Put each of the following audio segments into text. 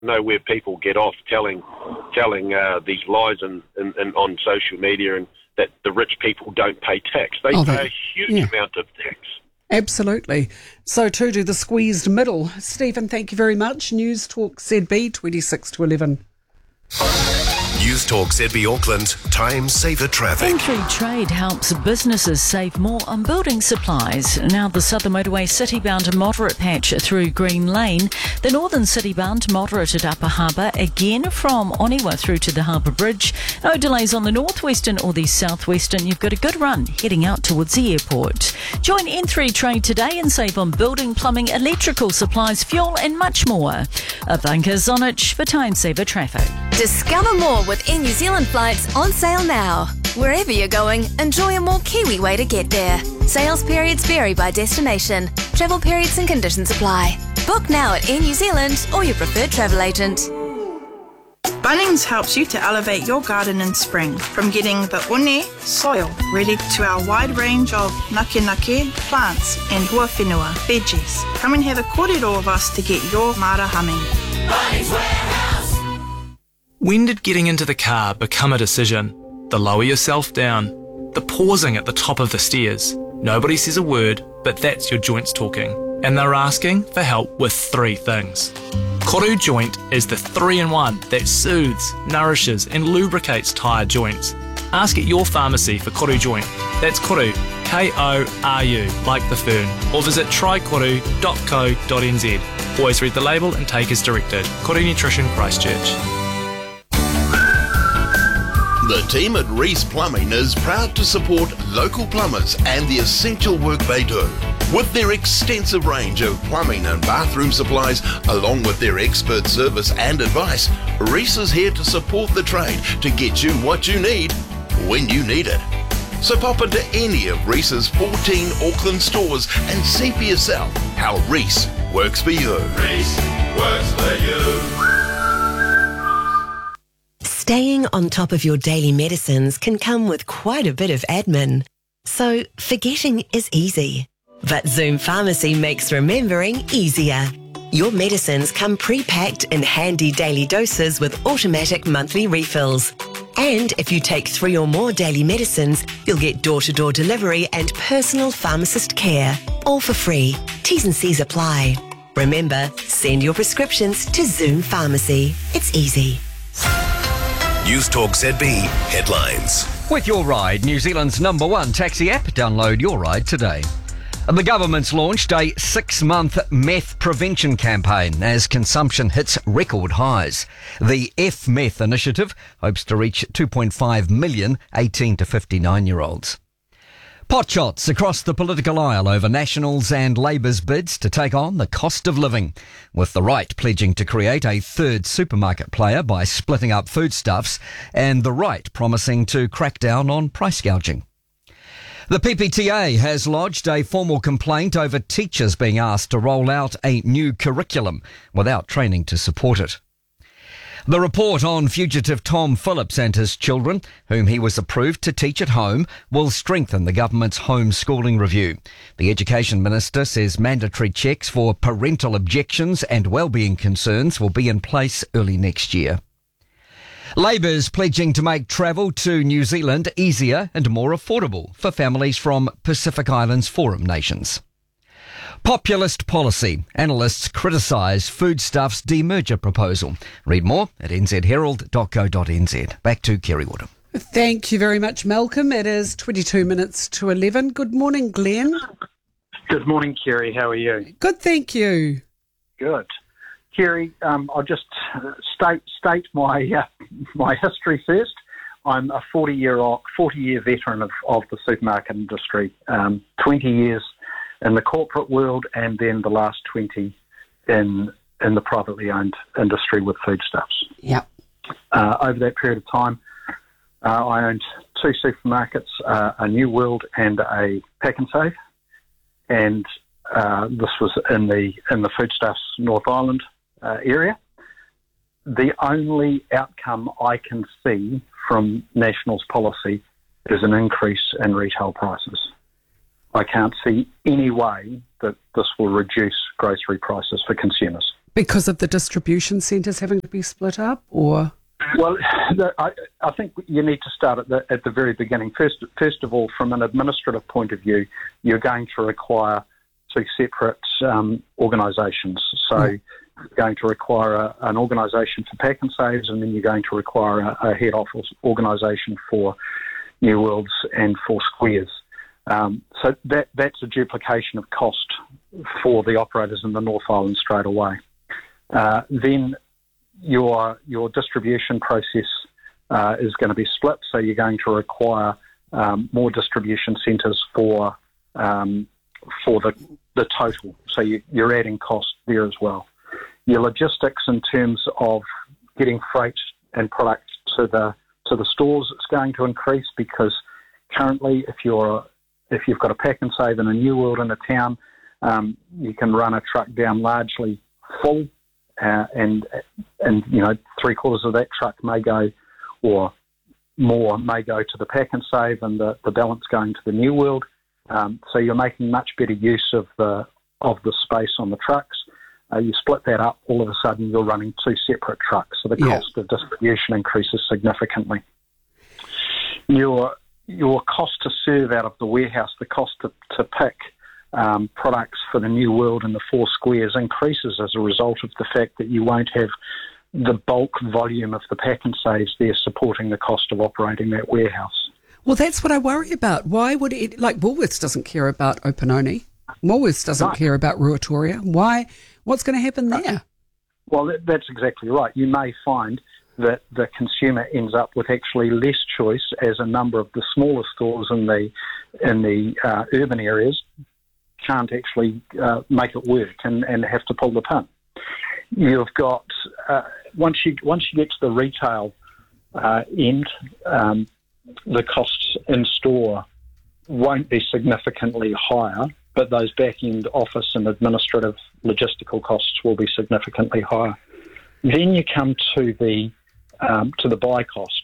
know where people get off telling these lies on social media, and that the rich people don't pay tax. They pay a huge amount of tax. Absolutely. So too do the squeezed middle. Stephen, thank you very much. News Talk ZB 26 to 11. News Talk ZB Auckland, time saver traffic. N3 Trade helps businesses save more on building supplies. Now the Southern Motorway City-bound moderate patch through Green Lane. The Northern City-bound moderate at Upper Harbour, again from Oniwa through to the Harbour Bridge. No delays on the northwestern or the southwestern. You've got a good run heading out towards the airport. Join N3 Trade today and save on building, plumbing, electrical supplies, fuel and much more. Ivanka Zonich for time saver traffic. Discover more with Air New Zealand flights on sale now. Wherever you're going, enjoy a more Kiwi way to get there. Sales periods vary by destination. Travel periods and conditions apply. Book now at Air New Zealand or your preferred travel agent. Bunnings helps you to elevate your garden in spring, from getting the une, soil, ready to our wide range of nake plants and huawhenua, veggies. Come and have a kōrero of us to get your mara humming. Bunnings Warehouse. When did getting into the car become a decision? The lower yourself down, the pausing at the top of the stairs. Nobody says a word, but that's your joints talking. And they're asking for help with 3 things. Koru Joint is the 3-in-1 that soothes, nourishes and lubricates tired joints. Ask at your pharmacy for Koru Joint. That's Koru, K-O-R-U, like the fern. Or visit trykoru.co.nz. Always read the label and take as directed. Koru Nutrition, Christchurch. The team at Reese Plumbing is proud to support local plumbers and the essential work they do. With their extensive range of plumbing and bathroom supplies, along with their expert service and advice, Reese is here to support the trade to get you what you need when you need it. So pop into any of Reese's 14 Auckland stores and see for yourself how Reese works for you. Reese works for you. Staying on top of your daily medicines can come with quite a bit of admin. So forgetting is easy. But Zoom Pharmacy makes remembering easier. Your medicines come pre-packed in handy daily doses with automatic monthly refills. And if you take 3 or more daily medicines, you'll get door-to-door delivery and personal pharmacist care. All for free. T's and C's apply. Remember, send your prescriptions to Zoom Pharmacy. It's easy. News Talk ZB headlines. With Your Ride, New Zealand's #1 taxi app. Download Your Ride today. The government's launched a 6-month meth prevention campaign as consumption hits record highs. The F-Meth initiative hopes to reach 2.5 million 18 to 59-year-olds. Potshots across the political aisle over Nationals and Labour's bids to take on the cost of living, with the right pledging to create a third supermarket player by splitting up foodstuffs, and the right promising to crack down on price gouging. The PPTA has lodged a formal complaint over teachers being asked to roll out a new curriculum without training to support it. The report on fugitive Tom Phillips and his children, whom he was approved to teach at home, will strengthen the government's homeschooling review. The Education Minister says mandatory checks for parental objections and wellbeing concerns will be in place early next year. Labour's pledging to make travel to New Zealand easier and more affordable for families from Pacific Islands Forum nations. Populist policy. Analysts criticise Foodstuffs demerger proposal. Read more at nzherald.co.nz. Back to Kerry Woodham. Thank you very much, Malcolm. It is 22 minutes to 11. Good morning, Glenn. Good morning, Kerry. How are you? Good, thank you. Good. Kerry, I'll just state my my history first. I'm a 40-year veteran of the supermarket industry, 20 years in the corporate world, and then the last 20 in the privately owned industry with foodstuffs. Yep. Over that period of time, I owned 2 supermarkets, a New World and a Pack and Save, and this was in the Foodstuffs North Island area. The only outcome I can see from National's policy is an increase in retail prices. I can't see any way that this will reduce grocery prices for consumers. Because of the distribution centres having to be split up, or? Well, I think you need to start at the very beginning. First of all, from an administrative point of view, you're going to require two separate organisations. So you're going to require an organisation for Pack and Saves, and then you're going to require a head office organisation for New Worlds and for Squares. So that's a duplication of cost for the operators in the North Island straight away. Then your distribution process is going to be split, so you're going to require more distribution centres for the total. So you're adding cost there as well. Your logistics in terms of getting freight and product to the stores is going to increase, because currently if you've got a Pack and Save in a New World in a town, you can run a truck down largely full, and three-quarters of that truck may go, or more may go to the Pack and Save, and the balance going to the New World. So you're making much better use of the space on the trucks. You split that up, all of a sudden you're running two separate trucks, so the cost of distribution increases significantly. Your cost to serve out of the warehouse, the cost to pick products for the New World and the Four Squares increases as a result of the fact that you won't have the bulk volume of the Pack and Saves there supporting the cost of operating that warehouse. Well, that's what I worry about. Why would it, like Woolworths doesn't care about Opanoni, Woolworths doesn't care about Ruatoria. Why? What's going to happen there? Well, that's exactly right. You may find that the consumer ends up with actually less choice, as a number of the smaller stores in the urban areas can't actually make it work and have to pull the pin. You've got once you get to the retail end, the costs in store won't be significantly higher, but those back-end office and administrative logistical costs will be significantly higher. Then you come to the buy cost.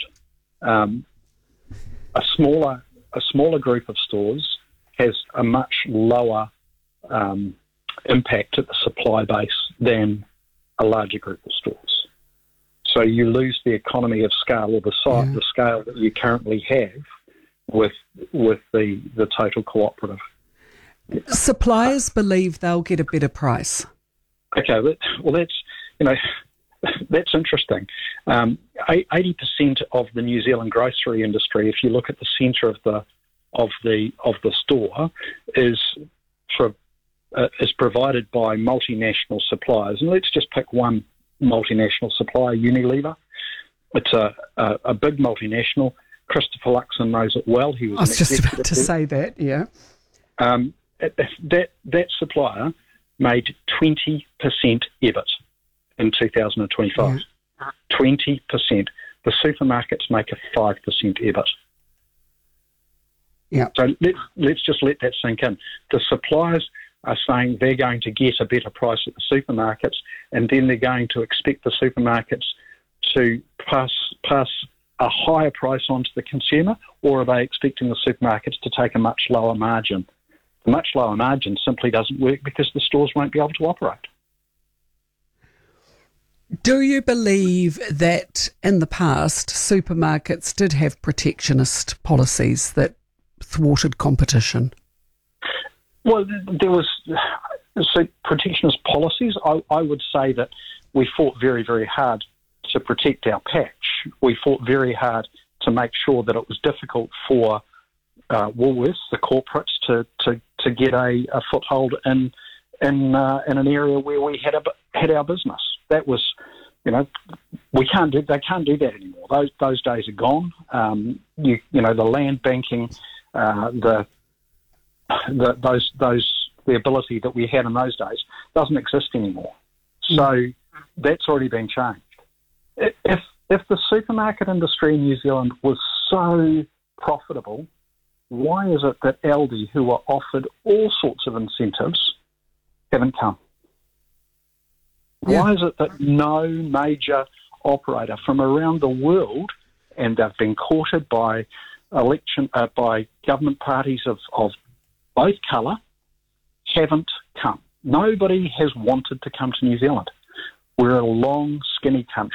A smaller group of stores has a much lower impact at the supply base than a larger group of stores. So you lose the economy of scale, or the scale that you currently have with the total cooperative. Suppliers believe they'll get a better price. Okay, well that's interesting. 80% of the New Zealand grocery industry, if you look at the centre of the store, is provided by multinational suppliers, and let's just pick one multinational supplier, Unilever. It's a big multinational. Christopher Luxon knows it well. He was. I was just about to say that. Yeah. That supplier made 20% EBIT in 2025. Yeah. 20%. The supermarkets make a 5% EBIT. Yeah. So let's just let that sink in. The suppliers are saying they're going to get a better price at the supermarkets, and then they're going to expect the supermarkets to pass a higher price on to the consumer, or are they expecting the supermarkets to take a much lower margin? The much lower margin simply doesn't work because the stores won't be able to operate. Do you believe that in the past supermarkets did have protectionist policies that thwarted competition? Well, there was protectionist policies. I would say that we fought very, very hard to protect our patch. We fought very hard to make sure that it was difficult for Woolworths, the corporates, to get a foothold in an area where we had our business. That was, they can't do that anymore. Those days are gone. The land banking, the ability that we had in those days doesn't exist anymore. So that's already been changed. If the supermarket industry in New Zealand was so profitable, why is it that Aldi, who are offered all sorts of incentives, haven't come? Yeah. Why is it that no major operator from around the world, and they've been courted by by government parties of both colour, haven't come? Nobody has wanted to come to New Zealand. We're a long, skinny country.